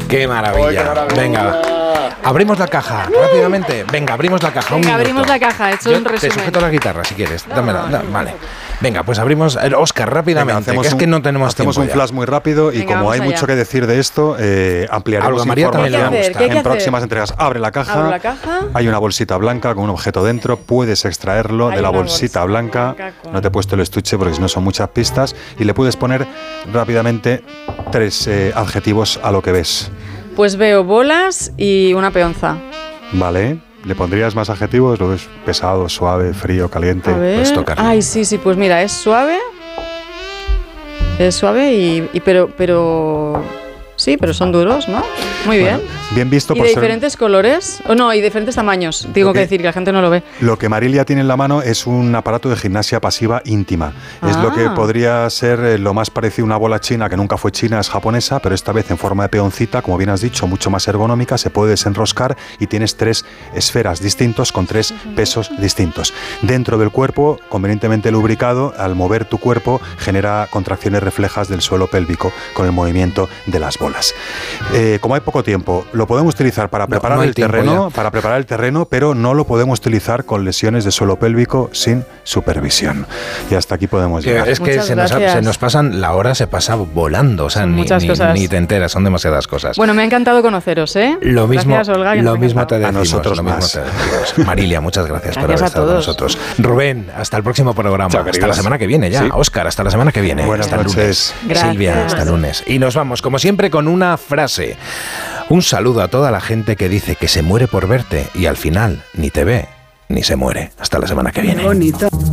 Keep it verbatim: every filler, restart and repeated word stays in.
¡Qué maravilla! Oh, qué maravilla. Venga, abrimos la caja rápidamente. Venga, abrimos la caja. Venga, un abrimos minuto. la caja, he hecho Yo un resumen. Te sujeto la guitarra si quieres. Dámela. Da, vale. Venga, pues abrimos. Oscar, rápidamente. Venga, que es un, que no tenemos hacemos tiempo un ya. flash muy rápido y Venga, como hay vamos allá. mucho que decir de esto, eh, ampliaremos Algo a María también le va a información gustar. ¿Qué hay que en hacer? próximas entregas. Abre la caja. Abro la caja. Hay una bolsita blanca con un objeto dentro. Puedes extraerlo Hay de la una bolsita bolsa blanca. blanca con- No te he puesto el estuche porque si no son muchas pistas. Y le puedes poner rápidamente tres eh, adjetivos a lo que ves. Pues veo bolas y una peonza. ¿Vale? ¿Le pondrías más adjetivos? ¿Lo ves pesado, suave, frío, caliente? A ver. puedes tocarlo. Ay, sí, sí, pues mira, es suave. Es suave y, y pero, pero... Sí, pero son duros, ¿no? Muy bien. Bueno, bien visto ¿Y por de ser- diferentes colores? O no, y diferentes tamaños. Tengo Lo que que- decir que la gente no lo ve. Lo que Marilia tiene en la mano es un aparato de gimnasia pasiva íntima. Es lo que Ah. podría ser eh, lo más parecido a una bola china, que nunca fue china, es japonesa, pero esta vez en forma de peoncita, como bien has dicho, mucho más ergonómica, se puede desenroscar y tienes tres esferas distintos con tres pesos distintos. Dentro del cuerpo, convenientemente lubricado, al mover tu cuerpo genera contracciones reflejas del suelo pélvico con el movimiento de las bolas. Eh, como hay poco tiempo, lo podemos utilizar para No, preparar no hay el tiempo terreno, ya. para preparar el terreno, pero no lo podemos utilizar con lesiones de suelo pélvico sin supervisión. Y hasta aquí podemos Que llegar. es que Muchas se nos, ha- gracias. se nos pasan, la hora se pasa volando, o sea, Son ni, muchas ni- cosas. ni te enteras, son demasiadas cosas. Bueno, me ha encantado conoceros, ¿eh? Lo mismo, Gracias, Olga, que lo nos ha mismo te encantado. decimos. A nosotros lo mismo más. te decimos. Marilia, muchas gracias, por haber Gracias a estado con todos. nosotros. Rubén, hasta el próximo programa. Chao, hasta queridos. la semana que viene ya. Sí. Óscar, hasta la semana que viene. Buenas hasta el noches. lunes. Gracias. Silvia, hasta el lunes. Y nos vamos, como siempre, con una frase. Un saludo a toda la gente que dice que se muere por verte y al final ni te ve ni se muere. Hasta la semana que viene. Bonito.